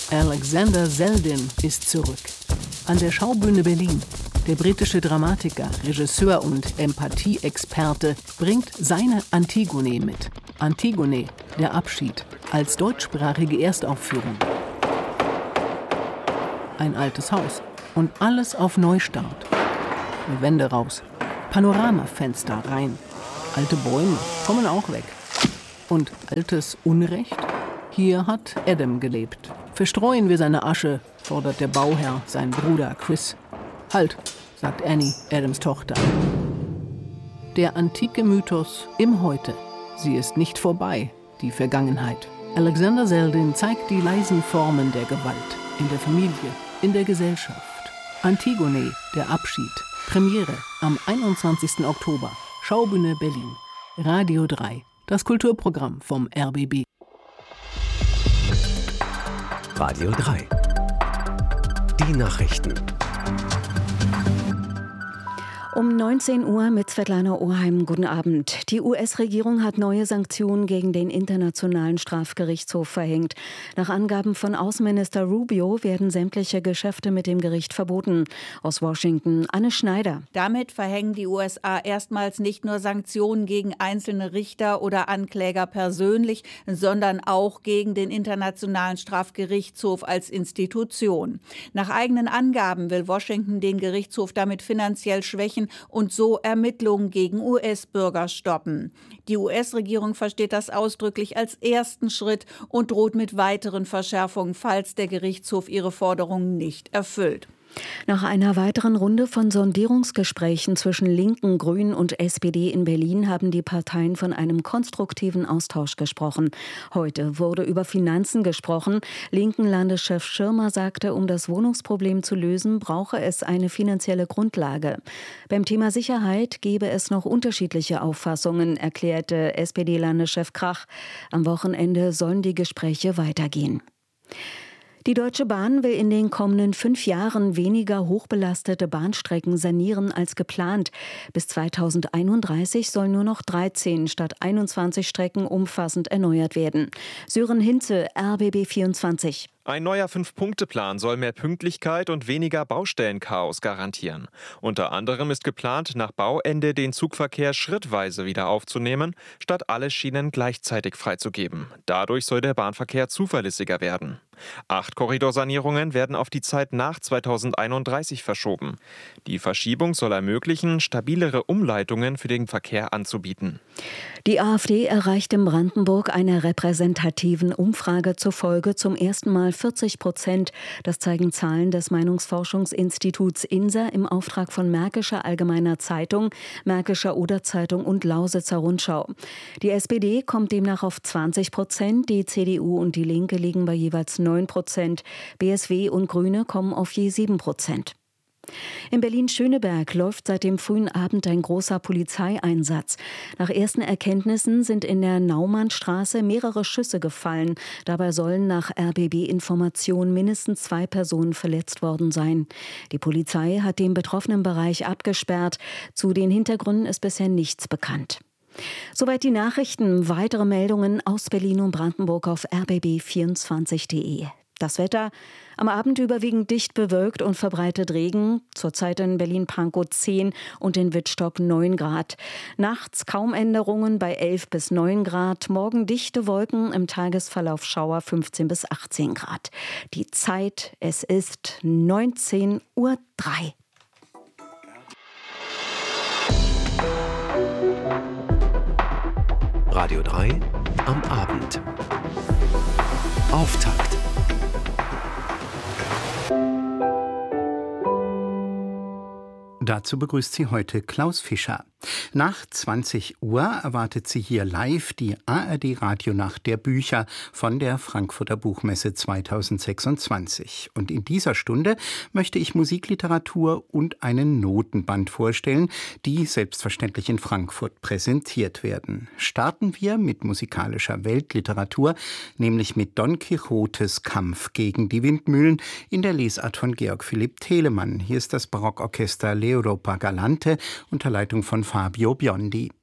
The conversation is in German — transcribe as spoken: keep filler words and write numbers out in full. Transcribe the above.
Alexander Selden ist zurück. An der Schaubühne Berlin. Der britische Dramatiker, Regisseur und Empathie-Experte bringt seine Antigone mit. Antigone, der Abschied, als deutschsprachige Erstaufführung. Ein altes Haus und alles auf Neustart. Die Wände raus, Panoramafenster rein. Alte Bäume kommen auch weg. Und altes Unrecht? Hier hat Adam gelebt. Verstreuen wir seine Asche, fordert der Bauherr seinen Bruder Chris. Halt, sagt Annie, Adams Tochter. Der antike Mythos im Heute. Sie ist nicht vorbei, die Vergangenheit. Alexander Selden zeigt die leisen Formen der Gewalt in der Familie, in der Gesellschaft. Antigone, der Abschied. Premiere am einundzwanzigsten Oktober. Schaubühne Berlin. Radio drei. Das Kulturprogramm vom R B B. Radio drei. Die Nachrichten. Um neunzehn Uhr mit Svetlana Oheim. Guten Abend. Die U S-Regierung hat neue Sanktionen gegen den Internationalen Strafgerichtshof verhängt. Nach Angaben von Außenminister Rubio werden sämtliche Geschäfte mit dem Gericht verboten. Aus Washington, Anne Schneider. Damit verhängen die U S A erstmals nicht nur Sanktionen gegen einzelne Richter oder Ankläger persönlich, sondern auch gegen den Internationalen Strafgerichtshof als Institution. Nach eigenen Angaben will Washington den Gerichtshof damit finanziell schwächen und so Ermittlungen gegen U S-Bürger stoppen. Die U S-Regierung versteht das ausdrücklich als ersten Schritt und droht mit weiteren Verschärfungen, falls der Gerichtshof ihre Forderungen nicht erfüllt. Nach einer weiteren Runde von Sondierungsgesprächen zwischen Linken, Grünen und S P D in Berlin haben die Parteien von einem konstruktiven Austausch gesprochen. Heute wurde über Finanzen gesprochen. Linken-Landeschef Schirmer sagte, um das Wohnungsproblem zu lösen, brauche es eine finanzielle Grundlage. Beim Thema Sicherheit gebe es noch unterschiedliche Auffassungen, erklärte S P D-Landeschef Krach. Am Wochenende sollen die Gespräche weitergehen. Die Deutsche Bahn will in den kommenden fünf Jahren weniger hochbelastete Bahnstrecken sanieren als geplant. Bis zweitausendeinunddreißig sollen nur noch dreizehn statt einundzwanzig Strecken umfassend erneuert werden. Sören Hinze, R B B vierundzwanzig. Ein neuer Fünf-Punkte-Plan soll mehr Pünktlichkeit und weniger Baustellenchaos garantieren. Unter anderem ist geplant, nach Bauende den Zugverkehr schrittweise wieder aufzunehmen, statt alle Schienen gleichzeitig freizugeben. Dadurch soll der Bahnverkehr zuverlässiger werden. Acht Korridorsanierungen werden auf die Zeit nach zweitausendeinunddreißig verschoben. Die Verschiebung soll ermöglichen, stabilere Umleitungen für den Verkehr anzubieten. Die AfD erreicht in Brandenburg einer repräsentativen Umfrage zufolge zum ersten Mal vierzig Prozent. Das zeigen Zahlen des Meinungsforschungsinstituts I N S A im Auftrag von Märkischer Allgemeiner Zeitung, Märkischer Oder-Zeitung und Lausitzer Rundschau. Die S P D kommt demnach auf zwanzig Prozent, die C D U und die Linke liegen bei jeweils neun Prozent. B S W und Grüne kommen auf je sieben Prozent. In Berlin-Schöneberg läuft seit dem frühen Abend ein großer Polizeieinsatz. Nach ersten Erkenntnissen sind in der Naumannstraße mehrere Schüsse gefallen. Dabei sollen nach R B B-Informationen mindestens zwei Personen verletzt worden sein. Die Polizei hat den betroffenen Bereich abgesperrt. Zu den Hintergründen ist bisher nichts bekannt. Soweit die Nachrichten. Weitere Meldungen aus Berlin und Brandenburg auf r b b vierundzwanzig punkt d e. Das Wetter am Abend überwiegend dicht bewölkt und verbreitet Regen. Zurzeit in Berlin-Pankow zehn und in Wittstock neun Grad. Nachts kaum Änderungen bei elf bis neun Grad. Morgen dichte Wolken, im Tagesverlauf Schauer fünfzehn bis achtzehn Grad. Die Zeit, es ist neunzehn Uhr drei. Radio drei am Abend. Auftakt. Dazu begrüßt sie heute Klaus Fischer. Nach zwanzig Uhr erwartet sie hier live die A R D-Radionacht der Bücher von der Frankfurter Buchmesse zweitausendsechsundzwanzig. Und in dieser Stunde möchte ich Musikliteratur und einen Notenband vorstellen, die selbstverständlich in Frankfurt präsentiert werden. Starten wir mit musikalischer Weltliteratur, nämlich mit Don Quixotes Kampf gegen die Windmühlen in der Lesart von Georg Philipp Telemann. Hier ist das Barockorchester L'Europa Galante unter Leitung von Fabio Biondi.